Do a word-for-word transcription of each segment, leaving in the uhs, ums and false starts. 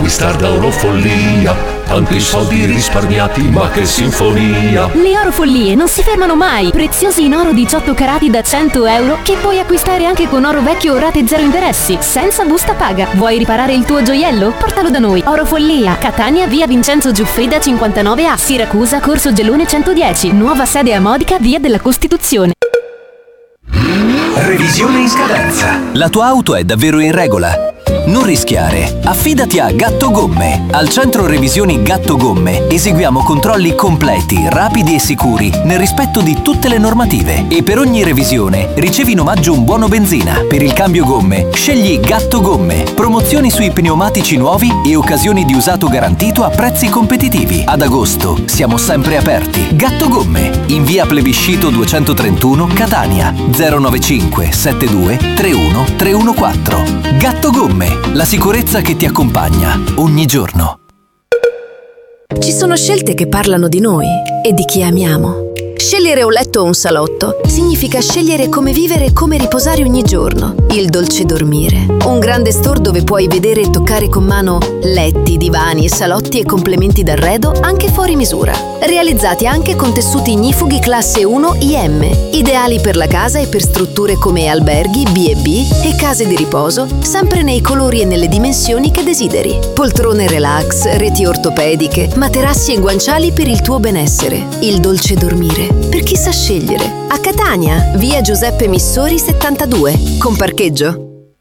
acquistar da Orofollia. Tanti soldi risparmiati, ma che sinfonia! Le Orofollie non si fermano mai! Preziosi in oro diciotto carati da cento euro che puoi acquistare anche con oro vecchio o rate zero interessi, senza busta paga. Vuoi riparare il tuo gioiello? Portalo da noi. Orofollia, Catania, via Vincenzo Giuffrida cinquantanove A, Siracusa, Corso Gelone centodieci, nuova sede a Modica, via della Costituzione. Revisione in scadenza. La tua auto è davvero in regola? Non rischiare, affidati a Gatto Gomme. Al centro revisioni Gatto Gomme eseguiamo controlli completi, rapidi e sicuri nel rispetto di tutte le normative. E per ogni revisione ricevi in omaggio un buono benzina. Per il cambio gomme scegli Gatto Gomme. Promozioni sui pneumatici nuovi e occasioni di usato garantito a prezzi competitivi. Ad agosto siamo sempre aperti. Gatto Gomme, in via Plebiscito duecentotrentuno, Catania, zero nove cinque sette due tre uno tre uno quattro. Gatto Gomme, la sicurezza che ti accompagna ogni giorno. Ci sono scelte che parlano di noi e di chi amiamo. Scegliere un letto o un salotto significa scegliere come vivere e come riposare ogni giorno. Il Dolce Dormire, un grande store dove puoi vedere e toccare con mano letti, divani, salotti e complementi d'arredo anche fuori misura. Realizzati anche con tessuti ignifughi classe uno I M, ideali per la casa e per strutture come alberghi, bi e bi e case di riposo, sempre nei colori e nelle dimensioni che desideri. Poltrone relax, reti ortopediche, materassi e guanciali per il tuo benessere. Il Dolce Dormire, per chi sa scegliere. A Catania, via Giuseppe Missori settantadue, con parcheggio.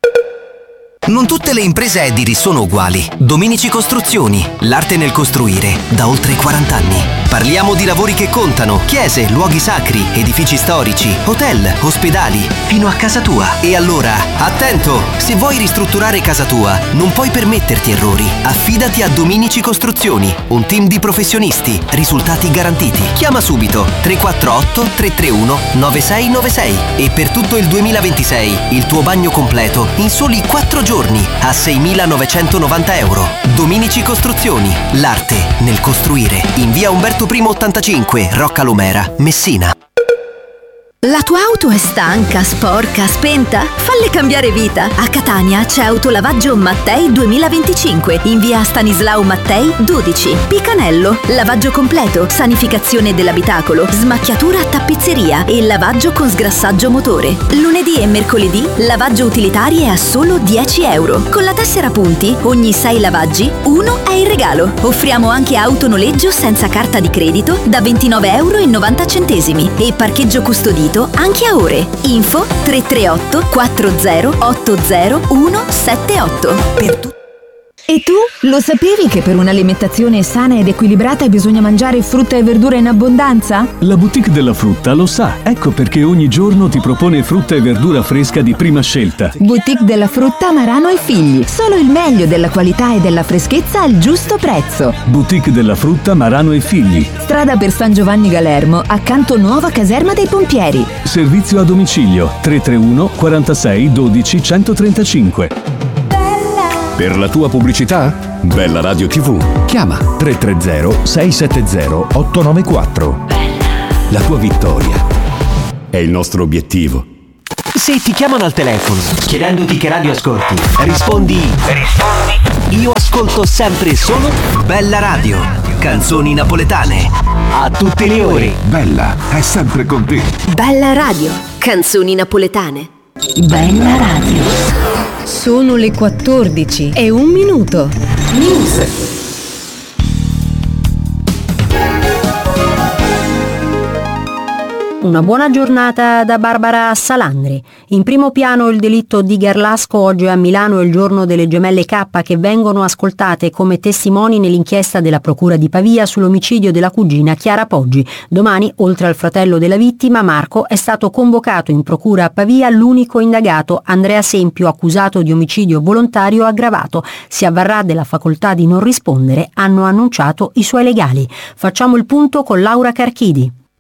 Non tutte le imprese edili sono uguali. Dominici Costruzioni, l'arte nel costruire da oltre quaranta anni. Parliamo di lavori che contano: chiese, luoghi sacri, edifici storici, hotel, ospedali, fino a casa tua. E allora, attento! Se vuoi ristrutturare casa tua, non puoi permetterti errori. Affidati a Dominici Costruzioni, un team di professionisti, risultati garantiti. Chiama subito tre quattro otto tre tre uno nove sei nove sei e per tutto il duemilaventisei il tuo bagno completo in soli quattro giorni a seimilanovecentonovanta euro. Dominici Costruzioni, l'arte nel costruire. In via Umberto I ottantacinque, Rocca Lumera, Messina. La tua auto è stanca, sporca, spenta? Falle cambiare vita! A Catania c'è Autolavaggio Mattei duemilaventicinque, in via Stanislao Mattei dodici. Picanello, lavaggio completo, sanificazione dell'abitacolo, smacchiatura tappezzeria e lavaggio con sgrassaggio motore. Lunedì e mercoledì, lavaggio utilitari è a solo dieci euro. Con la tessera punti, ogni sei lavaggi, uno è in regalo. Offriamo anche autonoleggio senza carta di credito da ventinove euro e novanta centesimi e parcheggio custodito anche a ore. Info tre tre otto quattro zero otto zero uno sette otto. Per tu- E tu? Lo sapevi che per un'alimentazione sana ed equilibrata bisogna mangiare frutta e verdura in abbondanza? La boutique della frutta lo sa, ecco perché ogni giorno ti propone frutta e verdura fresca di prima scelta. Boutique della frutta Marano e Figli, solo il meglio della qualità e della freschezza al giusto prezzo. Boutique della frutta Marano e Figli. Strada per San Giovanni Galermo, accanto nuova caserma dei pompieri. Servizio a domicilio tre tre uno quarantasei dodici centotrentacinque. Per la tua pubblicità? Bella Radio tivù. Chiama tre tre zero sei sette zero otto nove quattro. La tua vittoria è il nostro obiettivo. Se ti chiamano al telefono chiedendoti che radio ascolti, rispondi Rispondi Io ascolto sempre e solo Bella Radio, canzoni napoletane. A tutte le ore. Bella è sempre con te. Bella Radio, canzoni napoletane. Bella Radio. Sono le quattordici e un minuto. News. Una buona giornata da Barbara Salandri. In primo piano il delitto di Garlasco. Oggi a Milano è il giorno delle gemelle K che vengono ascoltate come testimoni nell'inchiesta della Procura di Pavia sull'omicidio della cugina Chiara Poggi. Domani, oltre al fratello della vittima, Marco, è stato convocato in procura a Pavia l'unico indagato, Andrea Sempio, accusato di omicidio volontario aggravato. Si avvarrà della facoltà di non rispondere, hanno annunciato i suoi legali. Facciamo il punto con Laura Carchidi.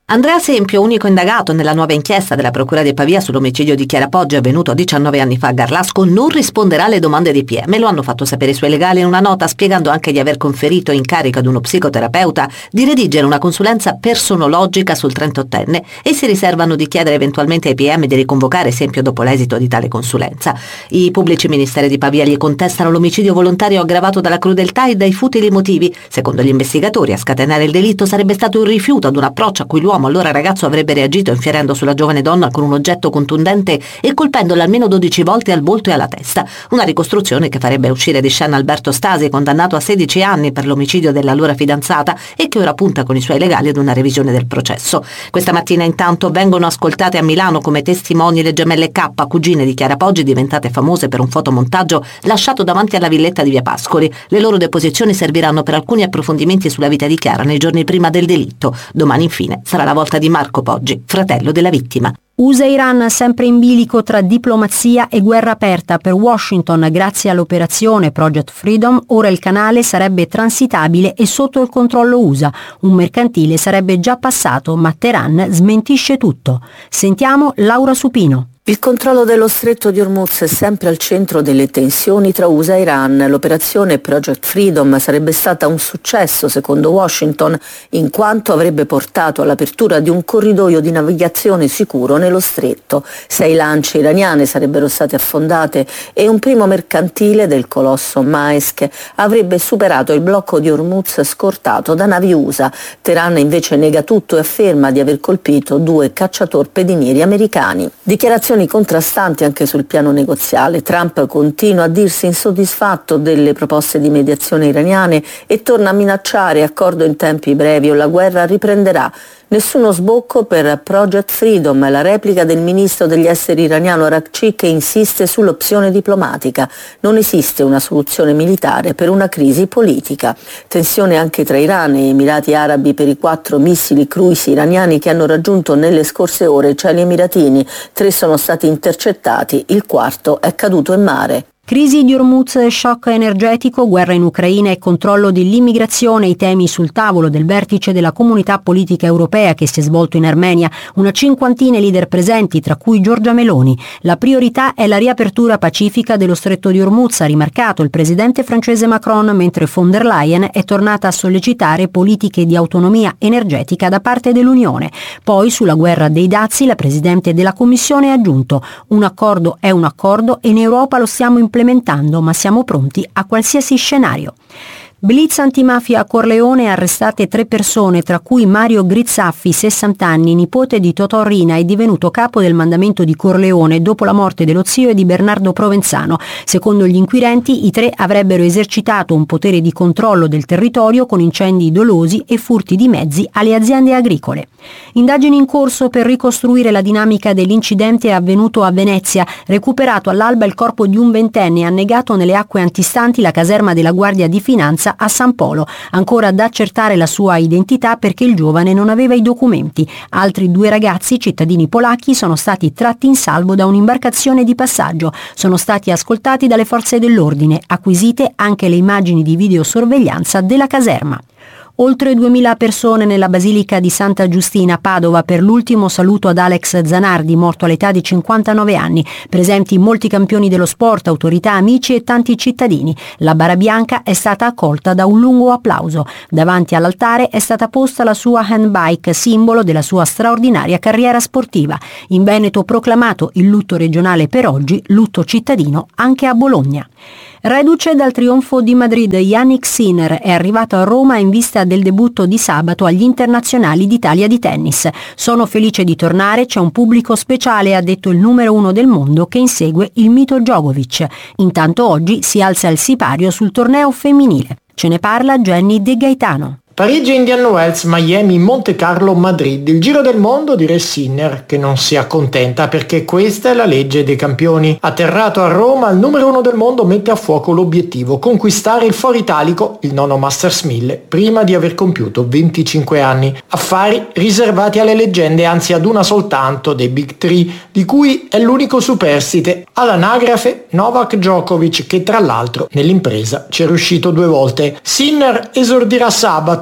Andrea Sempio, unico indagato nella nuova inchiesta della Procura di Pavia sull'omicidio di Chiara Poggi avvenuto diciannove anni fa a Garlasco, non risponderà alle domande dei P M. Lo hanno fatto sapere i suoi legali in una nota, spiegando anche di aver conferito incarico ad uno psicoterapeuta di redigere una consulenza personologica sul trentottenne e si riservano di chiedere eventualmente ai P M di riconvocare Sempio dopo l'esito di tale consulenza. I pubblici ministeri di Pavia gli contestano l'omicidio volontario aggravato dalla crudeltà e dai futili motivi. Secondo gli investigatori, a scatenare il delitto sarebbe stato un rifiuto ad un approccio a cui l'uomo allora ragazzo avrebbe reagito infierendo sulla giovane donna con un oggetto contundente e colpendola almeno dodici volte al volto e alla testa. Una ricostruzione che farebbe uscire di scena Alberto Stasi, condannato a sedici anni per l'omicidio dell'allora fidanzata e che ora punta con i suoi legali ad una revisione del processo. Questa mattina intanto vengono ascoltate a Milano come testimoni le gemelle K, cugine di Chiara Poggi, diventate famose per un fotomontaggio lasciato davanti alla villetta di Via Pascoli. Le loro deposizioni serviranno per alcuni approfondimenti sulla vita di Chiara nei giorni prima del delitto. Domani infine sarà la volta di Marco Poggi, fratello della vittima. U S A e Iran sempre in bilico tra diplomazia e guerra aperta. Per Washington, grazie all'operazione Project Freedom, ora il canale sarebbe transitabile e sotto il controllo U S A. Un mercantile sarebbe già passato, ma Teheran smentisce tutto. Sentiamo Laura Supino. Il controllo dello stretto di Hormuz è sempre al centro delle tensioni tra U S A e Iran. L'operazione Project Freedom sarebbe stata un successo secondo Washington, in quanto avrebbe portato all'apertura di un corridoio di navigazione sicuro nello stretto. Sei lance iraniane sarebbero state affondate e un primo mercantile del colosso Maersk avrebbe superato il blocco di Hormuz scortato da navi U S A. Teheran invece nega tutto e afferma di aver colpito due cacciatorpedinieri americani. Dichiarazioni contrastanti anche sul piano negoziale. Trump continua a dirsi insoddisfatto delle proposte di mediazione iraniane e torna a minacciare accordo in tempi brevi o la guerra riprenderà. Nessuno sbocco per Project Freedom, la replica del ministro degli esteri iraniano Araghchi, che insiste sull'opzione diplomatica. Non esiste una soluzione militare per una crisi politica. Tensione anche tra Iran e Emirati Arabi per i quattro missili cruisi iraniani che hanno raggiunto nelle scorse ore i cieli emiratini. Tre sono stati intercettati, il quarto è caduto in mare. Crisi di Hormuz e shock energetico, guerra in Ucraina e controllo dell'immigrazione, i temi sul tavolo del vertice della comunità politica europea che si è svolto in Armenia. Una cinquantina leader presenti, tra cui Giorgia Meloni. La priorità è la riapertura pacifica dello stretto di Hormuz, ha rimarcato il presidente francese Macron, mentre von der Leyen è tornata a sollecitare politiche di autonomia energetica da parte dell'Unione. Poi sulla guerra dei dazi la presidente della Commissione ha aggiunto: un accordo è un accordo e in Europa lo stiamo implementando, ma siamo pronti a qualsiasi scenario. Blitz antimafia a Corleone, arrestate tre persone, tra cui Mario Grizzaffi, sessanta anni, nipote di Totò Riina, è divenuto capo del mandamento di Corleone dopo la morte dello zio e di Bernardo Provenzano. Secondo gli inquirenti, i tre avrebbero esercitato un potere di controllo del territorio con incendi dolosi e furti di mezzi alle aziende agricole. Indagini in corso per ricostruire la dinamica dell'incidente avvenuto a Venezia. Recuperato all'alba il corpo di un ventenne annegato nelle acque antistanti la caserma della Guardia di Finanza a San Polo. Ancora da accertare la sua identità perché il giovane non aveva i documenti. Altri due ragazzi, cittadini polacchi, sono stati tratti in salvo da un'imbarcazione di passaggio. Sono stati ascoltati dalle forze dell'ordine, acquisite anche le immagini di videosorveglianza della caserma. Oltre duemila persone nella Basilica di Santa Giustina, Padova, per l'ultimo saluto ad Alex Zanardi, morto all'età di cinquantanove anni. Presenti molti campioni dello sport, autorità, amici e tanti cittadini. La bara bianca è stata accolta da un lungo applauso. Davanti all'altare è stata posta la sua handbike, simbolo della sua straordinaria carriera sportiva. In Veneto proclamato il lutto regionale per oggi, lutto cittadino anche a Bologna. Reduce dal trionfo di Madrid, Yannick Sinner è arrivato a Roma in vista del debutto di sabato agli internazionali d'Italia di tennis. Sono felice di tornare, c'è un pubblico speciale, ha detto il numero uno del mondo che insegue il mito Djokovic. Intanto oggi si alza il sipario sul torneo femminile. Ce ne parla Jenny De Gaetano. Parigi, Indian Wells, Miami, Monte Carlo, Madrid. Il giro del mondo di Sinner, che non si accontenta perché questa è la legge dei campioni. Atterrato a Roma, il numero uno del mondo mette a fuoco l'obiettivo: conquistare il Foro Italico, il nono Masters mille, prima di aver compiuto venticinque anni. Affari riservati alle leggende, anzi ad una soltanto dei Big Three, di cui è l'unico superstite. All'anagrafe Novak Djokovic, che tra l'altro nell'impresa ci è riuscito due volte. Sinner esordirà sabato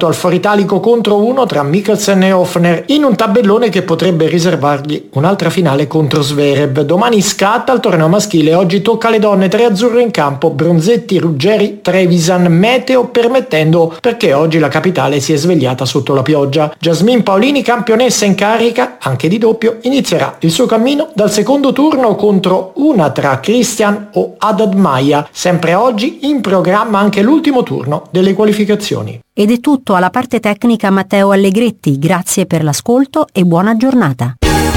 salto al fuoritalico contro uno tra Mikkelsen e Hofner in un tabellone che potrebbe riservargli un'altra finale contro Zverev. Domani scatta il torneo maschile, oggi tocca alle donne, tre azzurre in campo, Bronzetti, Ruggeri, Trevisan, meteo permettendo, perché oggi la capitale si è svegliata sotto la pioggia. Jasmine Paolini, campionessa in carica anche di doppio, inizierà il suo cammino dal secondo turno contro una tra Christian o Haddad Maia. Sempre oggi in programma anche l'ultimo turno delle qualificazioni. Ed è tutto, alla parte tecnica Matteo Allegretti, grazie per l'ascolto e buona giornata.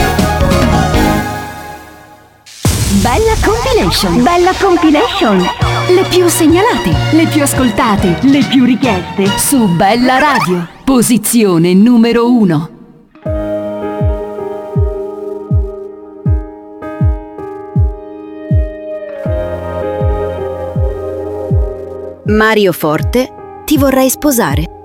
Bella Compilation. Bella Compilation. Le più segnalate, le più ascoltate, le più richieste su Bella Radio. Posizione numero uno. Mario Forte, ti vorrei sposare.